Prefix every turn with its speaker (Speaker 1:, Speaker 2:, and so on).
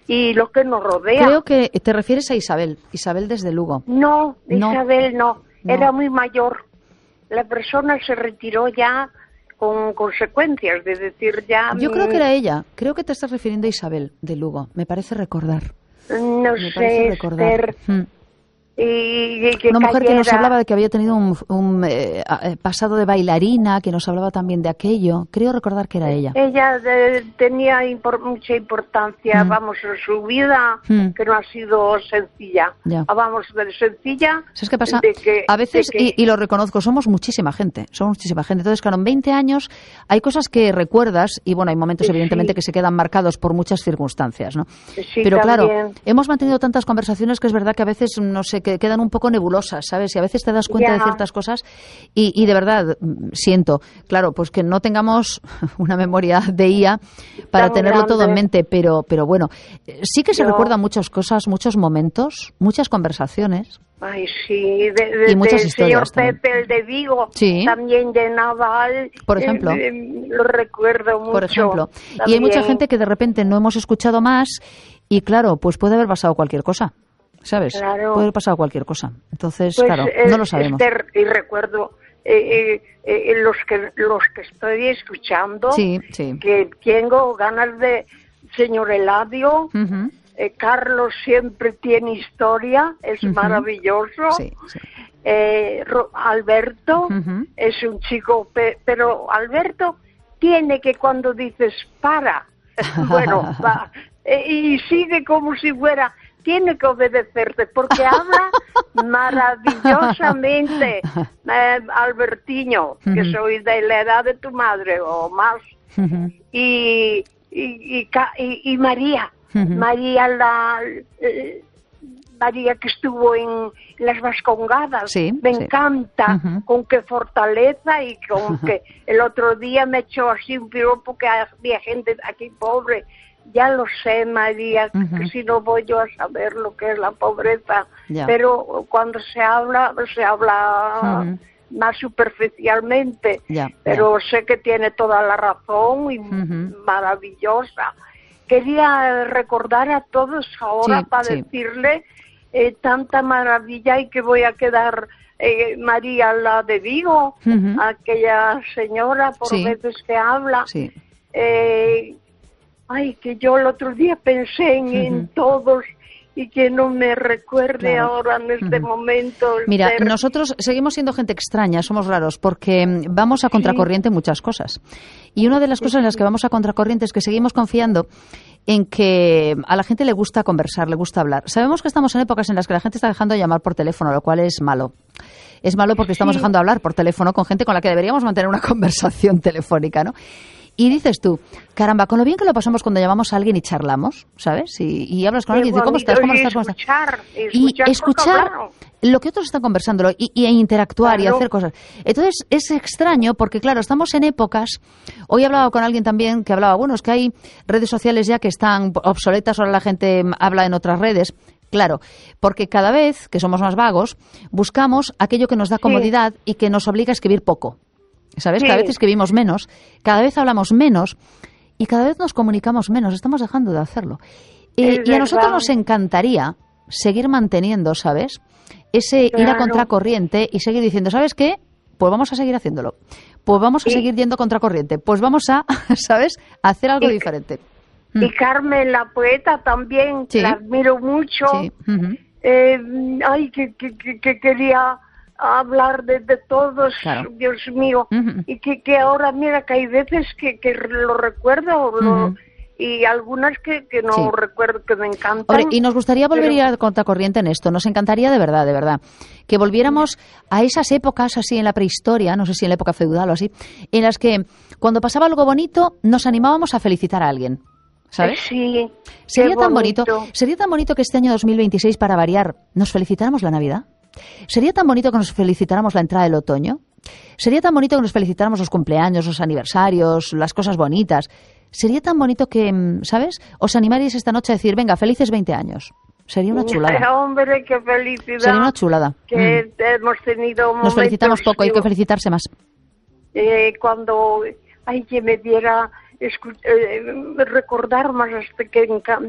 Speaker 1: y lo que nos rodea.
Speaker 2: Creo que te refieres a Isabel desde Lugo.
Speaker 1: No, Isabel no,
Speaker 2: No.
Speaker 1: era muy mayor. La persona se retiró ya con consecuencias, de decir ya...
Speaker 2: Yo creo que era ella, creo que te estás refiriendo a Isabel de Lugo, me parece recordar.
Speaker 1: No
Speaker 2: Me
Speaker 1: sé,
Speaker 2: parece recordar.
Speaker 1: Esther, y que
Speaker 2: Una mujer que nos
Speaker 1: cayera.
Speaker 2: hablaba de que había tenido un pasado de bailarina, que nos hablaba también de aquello. Creo recordar que era ella.
Speaker 1: Ella tenía mucha importancia, vamos, en su vida, que no ha sido sencilla.
Speaker 2: Ya.
Speaker 1: Vamos, de sencilla...
Speaker 2: ¿Sabes qué pasa?
Speaker 1: de que-
Speaker 2: A veces,
Speaker 1: de que-
Speaker 2: y lo reconozco, somos muchísima gente. Entonces, claro, en 20 años hay cosas que recuerdas y, bueno, hay momentos,
Speaker 1: Sí.
Speaker 2: evidentemente, que se quedan marcados por muchas circunstancias, ¿no?
Speaker 1: Sí,
Speaker 2: Pero, claro,
Speaker 1: también.
Speaker 2: hemos mantenido tantas conversaciones que es verdad que a veces, no sé, que quedan un poco nebulosas, ¿sabes? Y a veces te das cuenta de
Speaker 1: Ya.
Speaker 2: ciertas cosas y de verdad, siento, claro, pues que no tengamos una memoria de IA para
Speaker 1: Tan
Speaker 2: tenerlo todo en
Speaker 1: grande.
Speaker 2: mente, pero bueno, sí que se
Speaker 1: Yo-
Speaker 2: recuerdan muchas cosas, muchos momentos, muchas conversaciones.
Speaker 1: Ay, sí,
Speaker 2: Y muchas
Speaker 1: del señor
Speaker 2: historias también.
Speaker 1: Pepe, el de Vigo,
Speaker 2: Sí.
Speaker 1: también de Naval.
Speaker 2: Por ejemplo.
Speaker 1: Lo recuerdo mucho.
Speaker 2: Por ejemplo. Y hay
Speaker 1: también.
Speaker 2: mucha gente que de repente no hemos escuchado más y claro, pues puede haber pasado cualquier cosa, ¿sabes?
Speaker 1: Claro.
Speaker 2: Puede haber pasado cualquier cosa. Entonces,
Speaker 1: Pues,
Speaker 2: claro, no lo sabemos.
Speaker 1: Esther, y recuerdo los que estoy escuchando,
Speaker 2: Sí, sí.
Speaker 1: que tengo ganas de señor Eladio.
Speaker 2: Ujú.
Speaker 1: Carlos siempre tiene historia, es
Speaker 2: Ujú.
Speaker 1: maravilloso.
Speaker 2: Sí, sí.
Speaker 1: Alberto
Speaker 2: Ujú.
Speaker 1: es un chico, pero Alberto tiene que cuando dices para, bueno, va, y sigue como si fuera, tiene que obedecerte porque habla maravillosamente, Albertiño, que
Speaker 2: Ujú.
Speaker 1: soy de la edad de tu madre o más,
Speaker 2: Ujú.
Speaker 1: y María.
Speaker 2: Ujú.
Speaker 1: María que estuvo en las Vascongadas,
Speaker 2: Sí,
Speaker 1: me
Speaker 2: sí.
Speaker 1: encanta,
Speaker 2: Ujú.
Speaker 1: con qué fortaleza y con que el otro día me echó así un piropo que había gente aquí pobre. Ya lo sé, María,
Speaker 2: Ujú.
Speaker 1: que si no voy yo a saber lo que es la pobreza,
Speaker 2: Ya.
Speaker 1: pero cuando se habla
Speaker 2: Ujú.
Speaker 1: más superficialmente,
Speaker 2: Ya,
Speaker 1: pero sé que tiene toda la razón y
Speaker 2: Ujú.
Speaker 1: maravillosa. Quería recordar a todos ahora
Speaker 2: Sí,
Speaker 1: para
Speaker 2: sí.
Speaker 1: decirle tanta maravilla y que voy a quedar María, la de Vigo,
Speaker 2: Ujú.
Speaker 1: aquella señora por
Speaker 2: Sí.
Speaker 1: veces que habla.
Speaker 2: Sí.
Speaker 1: Ay, que yo el otro día pensé en
Speaker 2: Ujú.
Speaker 1: todos y que no me recuerde
Speaker 2: Claro.
Speaker 1: ahora en este
Speaker 2: Ujú.
Speaker 1: momento.
Speaker 2: Mira,
Speaker 1: Esther.
Speaker 2: nosotros seguimos siendo gente extraña, somos raros, porque vamos a contracorriente en muchas cosas. Y una de las cosas en las que vamos a contracorriente es que seguimos confiando en que a la gente le gusta conversar, le gusta hablar. Sabemos que estamos en épocas en las que la gente está dejando de llamar por teléfono, lo cual es malo. Es malo porque estamos dejando de hablar por teléfono con gente con la que deberíamos mantener una conversación telefónica, ¿no? Y dices tú, caramba, con lo bien que lo pasamos cuando llamamos a alguien y charlamos, ¿sabes? Y hablas con
Speaker 1: Qué
Speaker 2: alguien y dices, ¿cómo
Speaker 1: bonito.
Speaker 2: estás? ¿Cómo
Speaker 1: Y
Speaker 2: estás? ¿Cómo estás? Y
Speaker 1: escuchar
Speaker 2: escuchar
Speaker 1: claro.
Speaker 2: lo que otros están conversando y interactuar y
Speaker 1: Claro.
Speaker 2: hacer cosas. Entonces es extraño porque, claro, estamos en épocas... Hoy he hablado con alguien también que hablaba, bueno, es que hay redes sociales ya que están obsoletas, ahora la gente habla en otras redes. Claro, porque cada vez que somos más vagos, buscamos aquello que nos da comodidad y que nos obliga a escribir poco. ¿Sabes?
Speaker 1: Sí.
Speaker 2: Cada vez escribimos menos, cada vez hablamos menos y cada vez nos comunicamos menos. Estamos dejando de hacerlo.
Speaker 1: Es
Speaker 2: Y a nosotros
Speaker 1: verdad.
Speaker 2: nos encantaría seguir manteniendo, ¿sabes? Ese ir a
Speaker 1: Claro.
Speaker 2: contracorriente y seguir diciendo, ¿sabes qué? Pues vamos a seguir haciéndolo. Pues vamos a
Speaker 1: Y-
Speaker 2: seguir yendo contracorriente. Pues vamos a, ¿sabes? A hacer algo
Speaker 1: Y-
Speaker 2: diferente.
Speaker 1: Y Carmen, la poeta, también,
Speaker 2: Sí.
Speaker 1: la admiro mucho.
Speaker 2: Sí. Ujú.
Speaker 1: Ay, que quería hablar de todos,
Speaker 2: Claro.
Speaker 1: Dios mío.
Speaker 2: Ujú.
Speaker 1: Y que ahora, mira, que hay veces que lo recuerdo
Speaker 2: Ujú.
Speaker 1: y algunas que no
Speaker 2: Sí.
Speaker 1: recuerdo, que me encantan.
Speaker 2: Hombre, y nos gustaría volver
Speaker 1: pero-
Speaker 2: a ir a contracorriente en esto. Nos encantaría de verdad, que volviéramos a esas épocas así en la prehistoria, no sé si en la época feudal o así, en las que cuando pasaba algo bonito nos animábamos a felicitar a alguien. ¿Sabes?
Speaker 1: Sí.
Speaker 2: Sería
Speaker 1: qué
Speaker 2: tan bonito que este año 2026, para variar, nos felicitáramos la Navidad. Sería tan bonito que nos felicitáramos la entrada del otoño. Sería tan bonito que nos felicitáramos los cumpleaños, los aniversarios, las cosas bonitas. Sería tan bonito que, ¿sabes? Os animaríais esta noche a decir, venga, felices 20 años. Sería una chulada.
Speaker 1: Hombre, qué felicidad.
Speaker 2: Sería una chulada.
Speaker 1: Que hemos tenido momentos.
Speaker 2: Nos felicitamos poco, hay que
Speaker 1: digo,
Speaker 2: felicitarse más.
Speaker 1: cuando, ay, que me diera recordar más hasta que